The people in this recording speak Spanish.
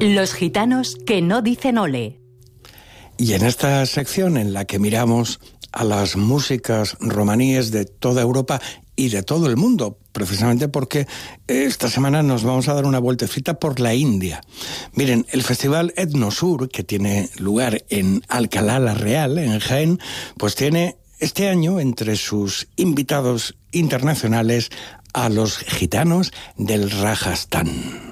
Los gitanos que no dicen ole. Y en esta sección en la que miramos a las músicas romaníes de toda Europa y de todo el mundo, precisamente porque esta semana nos vamos a dar una vueltecita por la India. Miren, el festival Etnosur, que tiene lugar en Alcalá la Real, en Jaén, pues tiene este año entre sus invitados internacionales a los gitanos del Rajastán.